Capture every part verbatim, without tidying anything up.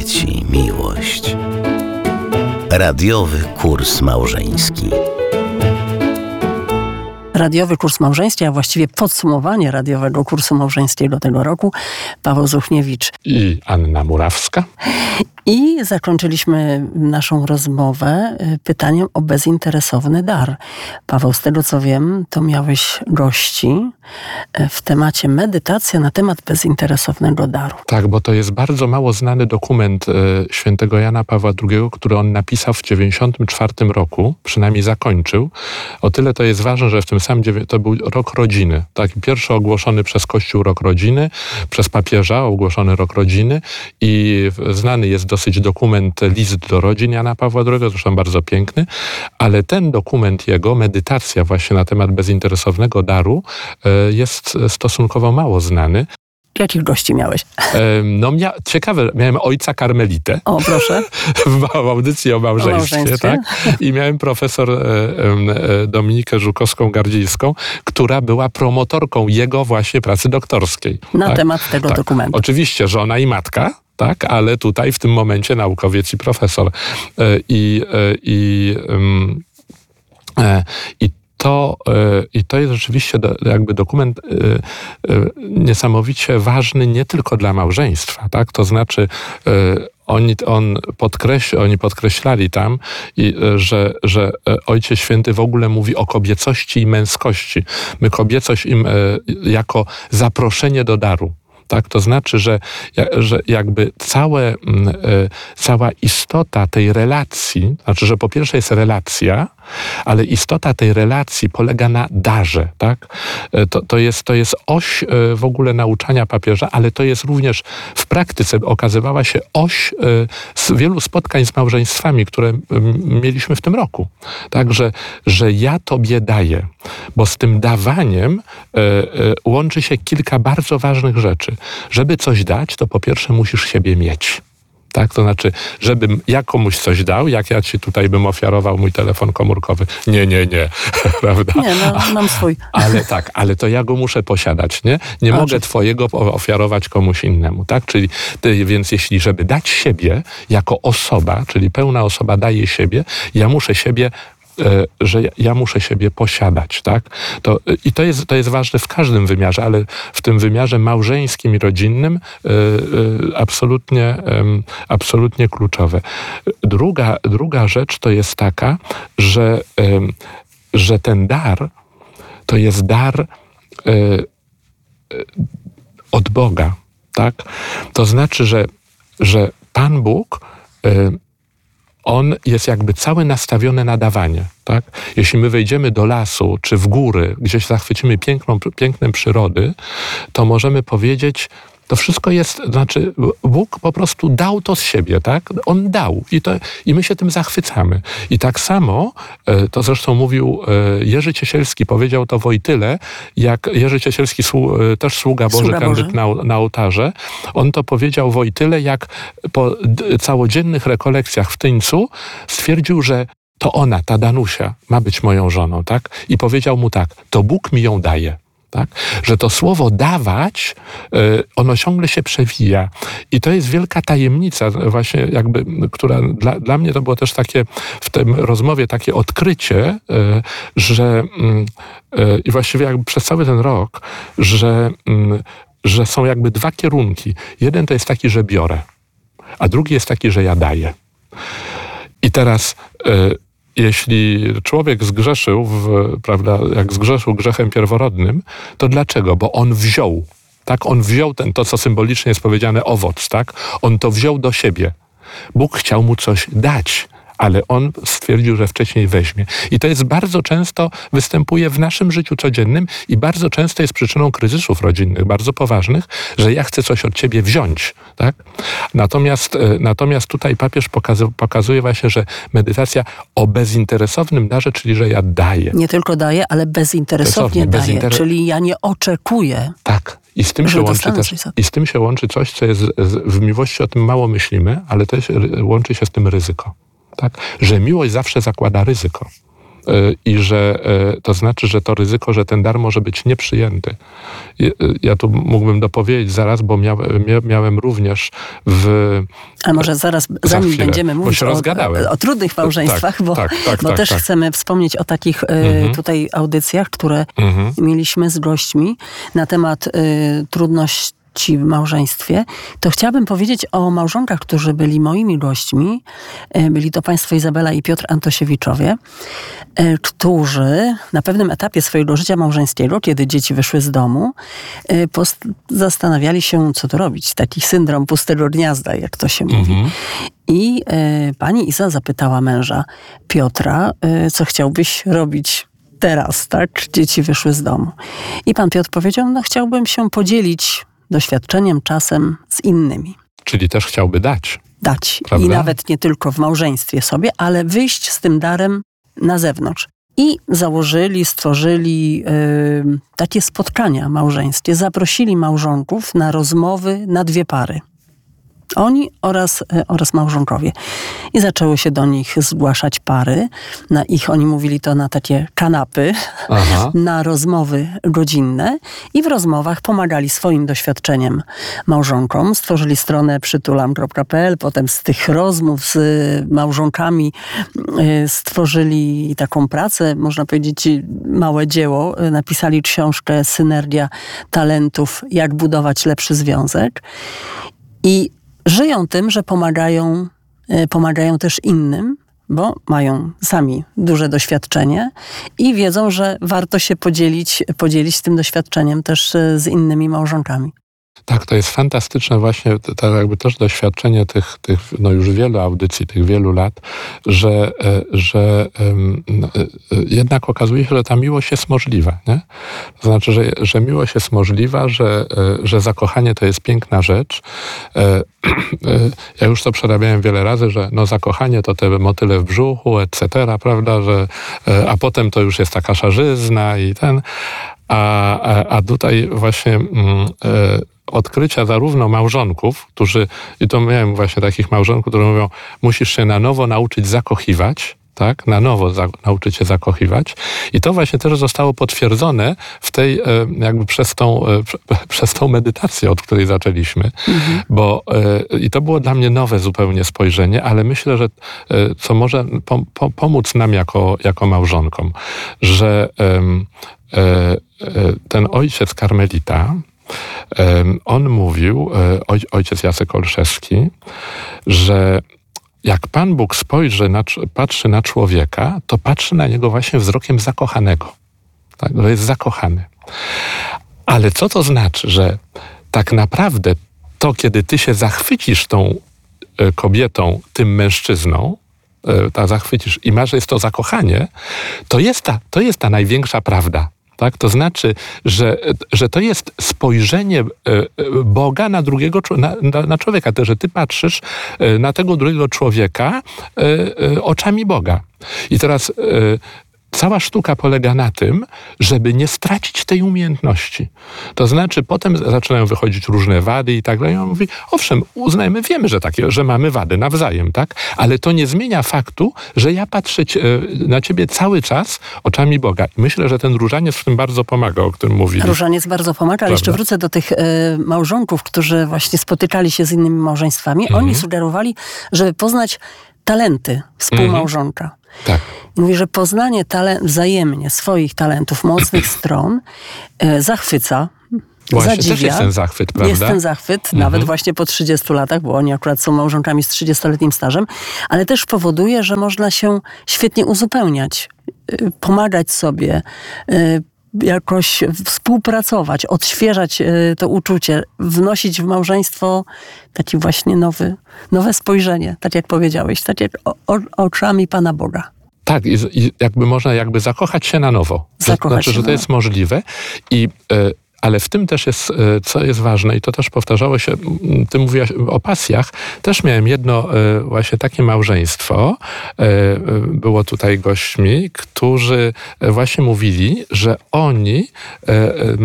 Ci miłość. Radiowy kurs małżeński. Radiowy kurs małżeński, a właściwie podsumowanie radiowego kursu małżeńskiego tego roku. Paweł Zuchniewicz i Anna Murawska. I zakończyliśmy naszą rozmowę pytaniem o bezinteresowny dar. Paweł, z tego co wiem, to miałeś gości w temacie medytacja na temat bezinteresownego daru. Tak, bo to jest bardzo mało znany dokument świętego Jana Pawła drugiego, który on napisał w dziewięćdziesiątym czwartym roku, przynajmniej zakończył. O tyle to jest ważne, że w tym samym, to był rok rodziny. Taki pierwszy ogłoszony przez Kościół rok rodziny, przez papieża ogłoszony rok rodziny i znany jest dosyć dokument List do rodzin Jana Pawła drugiego, zresztą bardzo piękny, ale ten dokument jego, medytacja właśnie na temat bezinteresownego daru, jest stosunkowo mało znany. Jakich gości miałeś? No mia- ciekawe, miałem ojca karmelitę. O, proszę. W audycji o małżeństwie, o małżeństwie. tak? I miałem profesor e, e, Dominikę Żukowską-Gardzielską, która była promotorką jego właśnie pracy doktorskiej. Na tak? temat tego tak. dokumentu. Oczywiście żona i matka, tak, ale tutaj w tym momencie naukowiec i profesor. I, i, i, i To, I to jest rzeczywiście do, jakby dokument y, y, niesamowicie ważny nie tylko dla małżeństwa, tak? To znaczy y, oni, on podkreśl, oni podkreślali tam, i, że, że Ojciec Święty w ogóle mówi o kobiecości i męskości. My kobiecość im y, jako zaproszenie do daru. Tak, to znaczy, że, że jakby całe, cała istota tej relacji, znaczy, że po pierwsze jest relacja, ale istota tej relacji polega na darze, tak? To, to, jest, to jest oś w ogóle nauczania papieża, ale to jest również w praktyce okazywała się oś z wielu spotkań z małżeństwami, które mieliśmy w tym roku. Także, że ja tobie daję, bo z tym dawaniem łączy się kilka bardzo ważnych rzeczy. Żeby coś dać, to po pierwsze musisz siebie mieć. Tak, to znaczy, żebym ja komuś coś dał, jak ja ci tutaj bym ofiarował mój telefon komórkowy. Nie, nie, nie, prawda? Nie, no, mam swój. Ale tak, ale to ja go muszę posiadać, nie? Nie A, mogę czy... twojego ofiarować komuś innemu, tak? Czyli, ty, więc jeśli, żeby dać siebie jako osoba, czyli pełna osoba daje siebie, ja muszę siebie że ja muszę siebie posiadać, tak? To, I to jest, to jest ważne w każdym wymiarze, ale w tym wymiarze małżeńskim i rodzinnym y, y, absolutnie, y, absolutnie kluczowe. Druga, druga rzecz to jest taka, że, y, że ten dar to jest dar y, y, od Boga, tak? To znaczy, że, że Pan Bóg y, on jest jakby cały nastawiony na dawanie, tak? Jeśli my wejdziemy do lasu, czy w góry, gdzieś zachwycimy piękną, pięknem przyrody, to możemy powiedzieć, to wszystko jest, znaczy Bóg po prostu dał to z siebie, tak? On dał i, to, i my się tym zachwycamy. I tak samo, to zresztą mówił Jerzy Ciesielski, powiedział to Wojtyle, jak Jerzy Ciesielski, też sługa Boży, sługa kandydat na, na ołtarze, on to powiedział Wojtyle, jak po całodziennych rekolekcjach w Tyńcu stwierdził, że to ona, ta Danusia, ma być moją żoną, tak? I powiedział mu tak, to Bóg mi ją daje. Tak? Że to słowo dawać, ono ciągle się przewija. I to jest wielka tajemnica właśnie jakby, która dla, dla mnie to było też takie w tej rozmowie takie odkrycie, że i właściwie jakby przez cały ten rok, że, że są jakby dwa kierunki. Jeden to jest taki, że biorę, a drugi jest taki, że ja daję. I teraz jeśli człowiek zgrzeszył, w, prawda, jak zgrzeszył grzechem pierworodnym, to dlaczego? Bo on wziął, tak? On wziął ten, to, co symbolicznie jest powiedziane, owoc, tak? On to wziął do siebie. Bóg chciał mu coś dać, ale on stwierdził, że wcześniej weźmie. I to jest bardzo często, występuje w naszym życiu codziennym i bardzo często jest przyczyną kryzysów rodzinnych, bardzo poważnych, że ja chcę coś od ciebie wziąć, tak? Natomiast, natomiast tutaj papież pokazuje, pokazuje właśnie, że medytacja o bezinteresownym darze, czyli że ja daję. Nie tylko daję, ale bezinteresownie daję, bezinter... czyli ja nie oczekuję. Tak. I z, tym się łączy też, I z tym się łączy coś, co jest w miłości, o tym mało myślimy, ale też łączy się z tym ryzyko. Tak? Że miłość zawsze zakłada ryzyko. i że to znaczy, że to ryzyko, że ten dar może być nieprzyjęty. Ja tu mógłbym dopowiedzieć zaraz, bo miałem, miałem również w... A może zaraz, zanim chwilę, będziemy mówić o, o trudnych małżeństwach, tak, bo, tak, tak, bo tak, też tak. chcemy wspomnieć o takich mhm. tutaj audycjach, które mhm. mieliśmy z gośćmi na temat y, trudności w małżeństwie, to chciałabym powiedzieć o małżonkach, którzy byli moimi gośćmi. Byli to państwo Izabela i Piotr Antosiewiczowie, którzy na pewnym etapie swojego życia małżeńskiego, kiedy dzieci wyszły z domu, post- zastanawiali się, co to robić. Taki syndrom pustego gniazda, jak to się mówi. Mhm. I y, pani Iza zapytała męża Piotra, y, co chciałbyś robić teraz, tak? Dzieci wyszły z domu. I pan Piotr powiedział, no chciałbym się podzielić doświadczeniem, czasem z innymi. Czyli też chciałby dać. Dać. Prawda? I nawet nie tylko w małżeństwie sobie, ale wyjść z tym darem na zewnątrz. I założyli, stworzyli y, takie spotkania małżeńskie. Zaprosili małżonków na rozmowy na dwie pary. Oni oraz, oraz małżonkowie. I zaczęły się do nich zgłaszać pary. Na ich, oni mówili to na takie kanapy, Aha. na rozmowy godzinne. I w rozmowach pomagali swoim doświadczeniem małżonkom. Stworzyli stronę przytulam kropka pe el. Potem z tych rozmów z małżonkami stworzyli taką pracę, można powiedzieć małe dzieło. Napisali książkę Synergia talentów, jak budować lepszy związek. I żyją tym, że pomagają, pomagają też innym, bo mają sami duże doświadczenie i wiedzą, że warto się podzielić, podzielić tym doświadczeniem też z innymi małżonkami. Tak, to jest fantastyczne właśnie, to, to jakby też doświadczenie tych, tych no już wielu audycji, tych wielu lat, że, że um, jednak okazuje się, że ta miłość jest możliwa, nie? To znaczy, że, że miłość jest możliwa, że, że zakochanie to jest piękna rzecz. Ja już to przerabiałem wiele razy, że no zakochanie to te motyle w brzuchu, et cetera, prawda, że, a potem to już jest taka szarzyzna i ten, a, a, a tutaj właśnie mm, e, odkrycia zarówno małżonków, którzy, i to miałem właśnie takich małżonków, którzy mówią, musisz się na nowo nauczyć zakochiwać, tak, na nowo za, nauczyć się zakochiwać. I to właśnie też zostało potwierdzone w tej, jakby przez tą, przez tą medytację, od której zaczęliśmy. Mhm. Bo i to było dla mnie nowe zupełnie spojrzenie, ale myślę, że co może pom, pom, pomóc nam jako, jako małżonkom, że ten ojciec karmelita, on mówił, ojciec Jacek Olszewski, że jak Pan Bóg spojrzy na, patrzy na człowieka, to patrzy na niego właśnie wzrokiem zakochanego. Tak, że jest zakochany. Ale co to znaczy, że tak naprawdę to, kiedy ty się zachwycisz tą kobietą, tym mężczyzną, ta zachwycisz i masz, jest to zakochanie, to jest ta, to jest ta największa prawda. Tak? To znaczy, że, że to jest spojrzenie Boga na drugiego na, na człowieka. To, że ty patrzysz na tego drugiego człowieka oczami Boga. I teraz cała sztuka polega na tym, żeby nie stracić tej umiejętności. To znaczy, potem zaczynają wychodzić różne wady i tak dalej. On mówi, owszem, uznajmy, wiemy, że takie, że mamy wady nawzajem, tak? Ale to nie zmienia faktu, że ja patrzę na ciebie cały czas oczami Boga. I myślę, że ten różaniec w tym bardzo pomaga, o którym mówili. Różaniec bardzo pomaga, ale jeszcze wrócę do tych y, małżonków, którzy właśnie spotykali się z innymi małżeństwami. Mhm. Oni sugerowali, żeby poznać talenty współmałżonka. Mhm. Tak. Mówi, że poznanie talent, wzajemnie swoich talentów, mocnych stron e, zachwyca, właśnie, zadziwia. Też jest ten zachwyt, prawda? Jest ten zachwyt, mhm. nawet właśnie po trzydziestu latach, bo oni akurat są małżonkami z trzydziestoletnim stażem, ale też powoduje, że można się świetnie uzupełniać, e, pomagać sobie, e, jakoś współpracować, odświeżać y, to uczucie, wnosić w małżeństwo taki właśnie nowy, nowe spojrzenie, tak jak powiedziałeś, tak jak o, o, oczami Pana Boga. Tak, i, i jakby można jakby zakochać się na nowo. Zakochać to znaczy, że to jest możliwe i y, ale w tym też jest, co jest ważne i to też powtarzało się, ty mówiłaś o pasjach, też miałem jedno właśnie takie małżeństwo, było tutaj gośćmi, którzy właśnie mówili, że oni,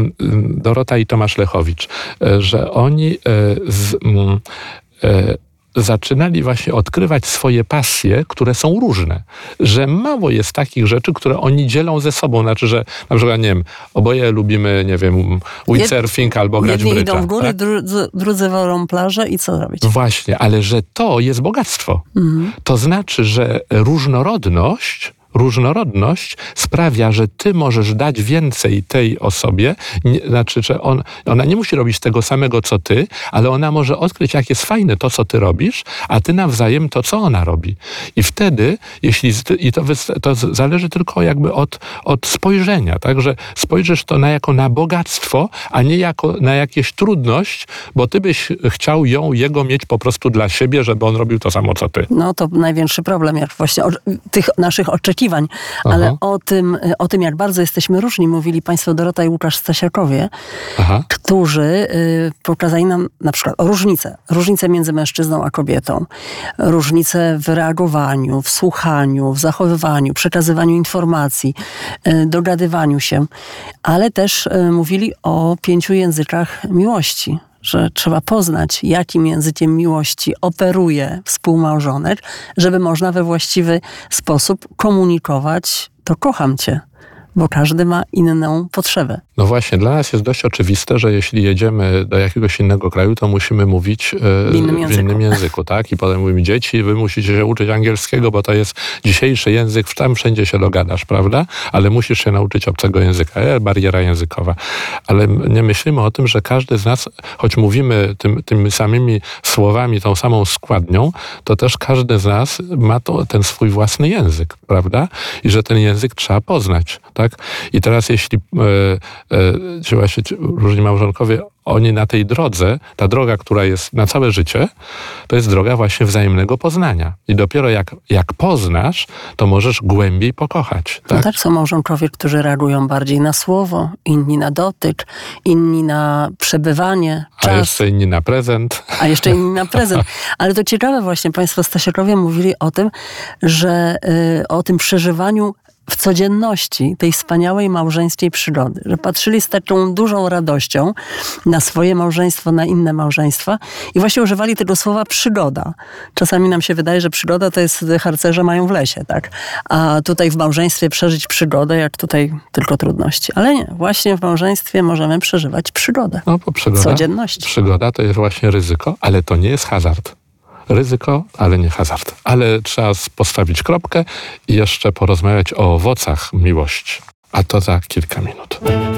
Dorota i Tomasz Lechowicz, że oni z, zaczynali właśnie odkrywać swoje pasje, które są różne. Że mało jest takich rzeczy, które oni dzielą ze sobą. Znaczy, że na przykład, nie wiem, oboje lubimy, nie wiem, windsurfing albo grać w Jedni brydża. idą w góry, Tak? drudzy, drudzy wolą plażę i co robić? Właśnie, ale że to jest bogactwo. Mhm. To znaczy, że różnorodność Różnorodność sprawia, że ty możesz dać więcej tej osobie, nie, znaczy, że on, ona nie musi robić tego samego, co ty, ale ona może odkryć, jak jest fajne to, co ty robisz, a ty nawzajem to, co ona robi. I wtedy, jeśli, i to, to zależy tylko jakby od, od spojrzenia, tak, że spojrzysz to na jako na bogactwo, a nie jako na jakieś trudność, bo ty byś chciał ją, jego mieć po prostu dla siebie, żeby on robił to samo, co ty. No to największy problem, jak właśnie o, tych naszych oczekiwań. Ale Aha. o tym, o tym, jak bardzo jesteśmy różni, mówili państwo Dorota i Łukasz Stasiakowie, Aha. którzy y, pokazali nam na przykład o różnice. Różnice między mężczyzną a kobietą. Różnice w reagowaniu, w słuchaniu, w zachowywaniu, przekazywaniu informacji, y, dogadywaniu się. Ale też y, mówili o pięciu językach miłości. Że trzeba poznać, jakim językiem miłości operuje współmałżonek, żeby można we właściwy sposób komunikować to kocham cię, bo każdy ma inną potrzebę. No właśnie, dla nas jest dość oczywiste, że jeśli jedziemy do jakiegoś innego kraju, to musimy mówić e, w innym języku, w innym języku, tak? I potem mówimy, dzieci, wy musicie się uczyć angielskiego, bo to jest dzisiejszy język, tam wszędzie się dogadasz, prawda? Ale musisz się nauczyć obcego języka, e, bariera językowa. Ale nie myślimy o tym, że każdy z nas, choć mówimy tym, tymi samymi słowami, tą samą składnią, to też każdy z nas ma to, ten swój własny język, prawda? I że ten język trzeba poznać, tak? I teraz jeśli e, e, ci właśnie ci różni małżonkowie, oni na tej drodze, ta droga, która jest na całe życie, to jest droga właśnie wzajemnego poznania. I dopiero jak, jak poznasz, to możesz głębiej pokochać. Tak? No tak, są małżonkowie, którzy reagują bardziej na słowo, inni na dotyk, inni na przebywanie, czas. A jeszcze inni na prezent. A jeszcze inni na prezent. Ale to ciekawe właśnie, państwo Stasiakowie mówili o tym, że y, o tym przeżywaniu w codzienności tej wspaniałej małżeńskiej przygody, że patrzyli z taką dużą radością na swoje małżeństwo, na inne małżeństwa i właśnie używali tego słowa przygoda. Czasami nam się wydaje, że przygoda to jest harcerze mają w lesie, tak? A tutaj w małżeństwie przeżyć przygodę, jak tutaj tylko trudności. Ale nie, właśnie w małżeństwie możemy przeżywać przygodę. No bo przygoda, codzienności. Przygoda to jest właśnie ryzyko, ale to nie jest hazard. Ryzyko, ale nie hazard. Ale trzeba postawić kropkę i jeszcze porozmawiać o owocach miłości. A to za kilka minut.